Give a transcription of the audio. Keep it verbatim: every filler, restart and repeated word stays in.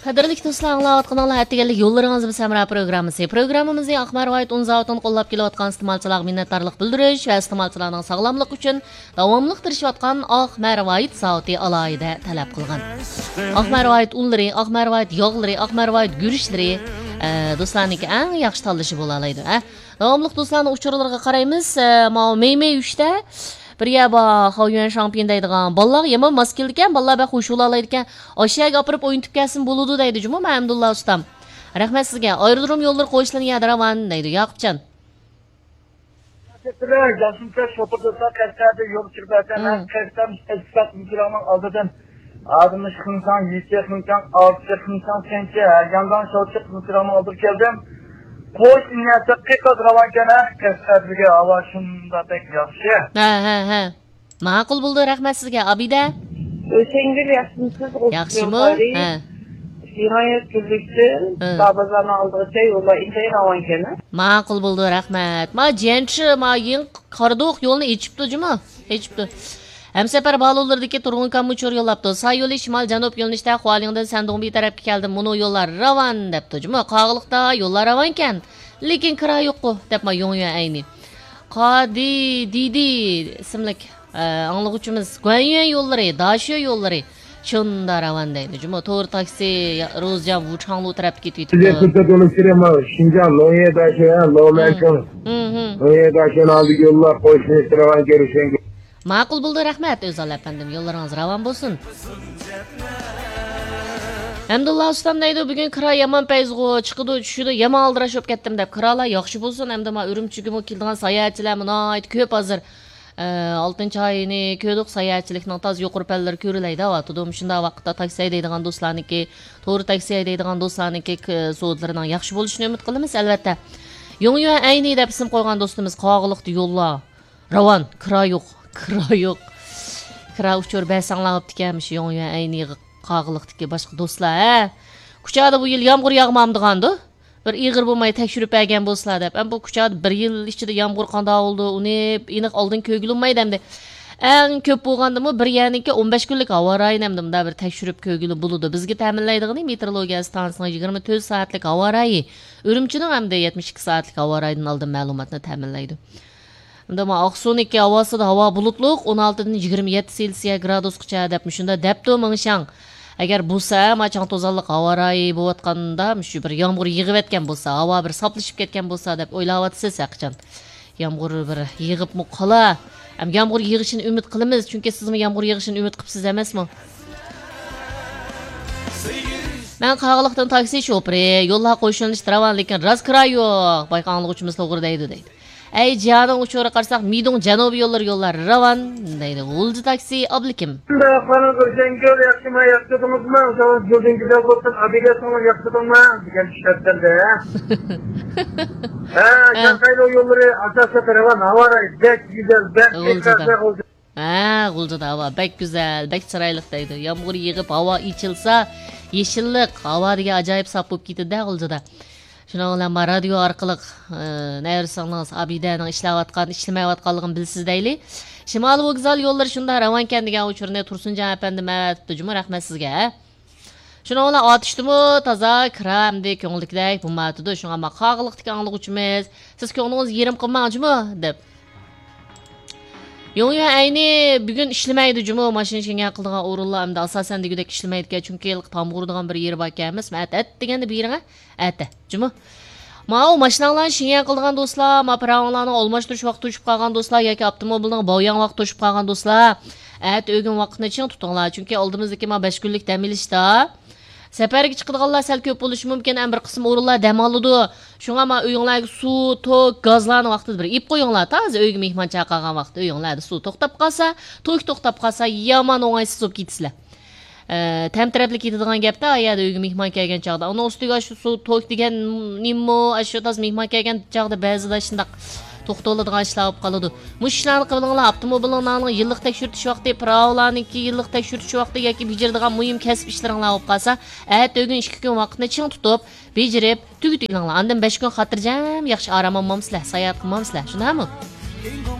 Qadrli do'stlar, anglayotganlar attiganlik yo'llaringiz bilan Samara programmasi. Programmamizning Aqmar Void o'n zavodini qo'llab kelayotgan iste'molchilarga minnatdorlik bildirish va iste'molchilarning sog'lomligi uchun davomli tirishayotgan Aqmar Void zavodi alohida talab qilgan. Aqmar Void unlari, Aqmar Void yog'lari, Aqmar Void gurishlari do'stlarniki eng yaxshi tanlashi bo'la oladi. Davomli do'stlarning uchurlariga qaraymiz. Ma Meymey uchda bir yaba Haoyuan Champion deydigan ballar yomon mos kelgan, ballar ba xush bo'la oladigan, oshiyaga opirib o'yintib kelsin bo'ludi deydi Juma Mahmudullo ustam. Rahmat sizga. Aerodrom yo'llari qo'yishlarni yadiraman deydi Yoqubjon. Teşekkürler. Yaşımda şopurda kaçlarda yol çıkırken kaçtam ispat mikrofonun aldıdan adımı şıkınsan, yüzde şıkınsan, altı şıkınsan, sençe yandan şopçuk mikrofonu aldır geldim. Koş niyeti kıkız ravanken kaçlarda avaşımda pek yaxşı. Ha ha ha. Ma'qul bo'ldi, rahmat sizga. Abida. O'shengil yaxshimisiz? Yaxshimi? Ha. Nihoyat kelibdi. Babazani oldigacha yo'llar intayin avankani. Ma'qul bo'ldi, rahmat. Ma jenchi, ma yin qardoq yo'lni echibdi, juma. Echibdi. Hamsafar balollardagi turg'un komuchor yo'llabdi. Say yo'li shimol janub yo'nalishda Hualingdan Sandongbi tarafga keldi. Buni yo'llar ravan debdi. Juma qog'liqda yo'llar ravan ekan. Lekin kira yo'q-ku, debma yo'nyo ayni. Qadi Didi ismli anglag'uchimiz Guanyuan yo'llari, Dasho yo'llari chunda ravan deydi. Juma to'g'ri taksi Ro'zjan Wuchanglu tarafga ketyapti. Size kısa konuşturayım abi. Şincan, Lonya Dasho, Lomerkan. Lonya Dasho'nun aldığı yollar qo'yishni ravan görüşen. Ma'qul bo'ldi, rahmat. O'zal apandim, yo'llaringiz ravan bo'lsin. Hamdullah ustam deydi, bugun kira yomon payzg'u chiqidi, tushidi, yomon aldirashib ketdim deb. Kiralar yaxshi bo'lsin, hamda men Urumchiga kelgan sayohatchilar munoyat ko'p hozir. oltinchi oyini ko'rdik, sayohatchilikning toz yuqori pallari ko'rilaydi. Avatudim shunda vaqtda taksi haydaydigan do'stlarniki, to'g'ri taksi haydaydigan do'stlarniki so'zlarining yaxshi bo'lishini umid qilamiz, albatta. Yo'nyo ayni deb ism qo'ygan do'stimiz qog'liqdi yo'llar. Ravan, kira yo'q, kira yo'q. Kira uchur basanlanib tikanmish yo'nyo ayni qog'liqdiki boshqa do'stlar, ha. Kuchada bu yil yomg'ir yog'mamdigandi. Bir ig'ir bo'lmay tekshirib bergan bo'lsalar deb. Bu kuchada bir yil ichida yomg'ir qanday bo'ldi, uni aniq oldin ko'gilmaydi hamda. Eng ko'p bo'lgandimi bir yaniki o'n besh kunlik havo rayini hamda bunda bir tekshirib ko'gili bo'ladi. Bizga ta'minlaydigan meteorologiya stansiyasining yigirma to'rt soatlik havo rayi, Urumchining hamda yetmish ikki soatlik havo rayidan oldin ma'lumotni ta'minlaydi. Hamda ma Oqsunniki havosida havo bulutliq o'n olti dan yigirma yetti Selsiya gradusgacha deb shunda debdi mingshang. Agar bo'lsa, machang tozalliq havo rayi bo'layotganda, shu bir yomg'ir yig'ib etgan bo'lsa, havo bir soplashib ketgan bo'lsa deb o'ylayapsiz qachon. Yomg'ir bir yig'ibmi qola, ham yomg'ir yig'ishini umid qilamiz, chunki sizmi yomg'ir yig'ishini umid qilibsiz emasmi? Men qog'liqdan taksi shopri, yo'llar qo'shilishni tiravan, lekin raz kira yo'q. Bayqonlig'uchimiz to'g'ri deydi deydi. Ey jiyaning uchuri qarsak, Midong janubiy yo'llar yo'llar ravan deydi. G'ulji taksi oblikim. Bana Özengöl yakşıma yaktırdınız mı? O zaman gözün güzel olsun. Abiyle sonra yaktırdın mı? Diken şartlarda ya. Ha, Şankayla o yolları asasya tarafa navarayı. Bek güzel, bek ekrazda olacak. Ha, G'uljida havo bek güzel, bek chiroyli deydi. Yomg'ir yig'ib havo ichilsa, yeshillik havo degan ajoyib sap bo'lib ketadi G'uljida. Shuna bilan radio orqali nayirsangiz Abidaning ishlayotgan, ishlamayotganligini bilsiz deyli. Shimoliy vokzal yo'llari shunda ravan ekan degan uchurni Tursunjon apandim aytdi. Juma rahmat sizga. Shuna bilan otishdimi, toza, kiramdek, ko'ngildek bo'lmadi. Shunga ma qog'liqdek anglig'uchimiz, siz ko'nglingiz yerim qilmangizmi deb. Yo'nyo ayni bugun ishlamaydi Juma mashina shinga qildigan o'rinlar hamda asosan degudek ishlamaydi, chunki tamg'urdigan bir yer bor ekanmiz. Men at deganda bu yerga at. Juma ma o mashinalarni shinga qildigan do'stlar, ma pravonlarni almashtirish vaqti tushib qolgan do'stlar yoki avtomobilning bo'yan vaqti tushib qolgan do'stlar, at o'gin vaqtni ching tutinglar, chunki oldimizdagi ma besh kunlik dam olishda safarga chiqadiganlar sal ko'p bo'lishi mumkin, ham bir qism o'rinlar dam oladi. Shunga ma uyinglarga suv, tok, gazlarni vaqtida bir ip qo'yinglar. Toza uyga mehmon chaqirgan vaqtda uyinglarda suv to'xtab qolsa, tok to'xtab qolsa, yomon o'ng'aysiz bo'lib ketisizlar. Tamtarafli ketadigan gapda, ayada uyga mehmon kelgan chaqda, uni ustiga shu suv tok degan nimmo, shu toz mehmon kelgan chaqda ba'zida shunday to'xtaladigan ishlar bo'lib qoladi. Mushlarni qilinglar, avtomobillarning yillik tekshirtish vaqti, pravlarniki yillik tekshirtish vaqti yoki bijirdigan muhim kasb ishlaringlar bo'lib qolsa, at o'gin ikki kun vaqtni ching tutib, bijirib, tugutinglar. Andan besh kun xotirjam, yaxshi orom olmamsizlar, sayohat qilmamsizlar. Shundaymi?